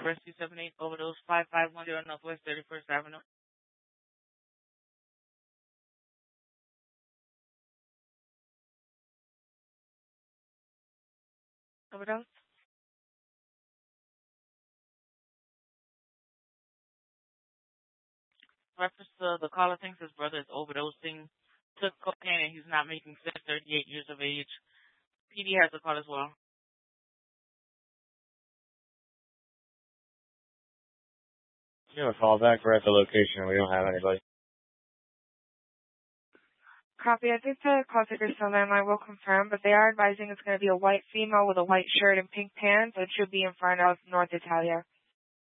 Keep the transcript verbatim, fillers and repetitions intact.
Rescue seven eight Overdose five five one zero Northwest thirty-first Avenue. Overdose? Reference to the caller thinks his brother is overdosing, took cocaine, and he's not making sense, thirty-eight years of age. P D has a call as well. You have a call back. We're at the location and we don't have anybody. Copy. I think the call taker still landline will confirm, but they are advising it's going to be a white female with a white shirt and pink pants. So it should be in front of North Italia.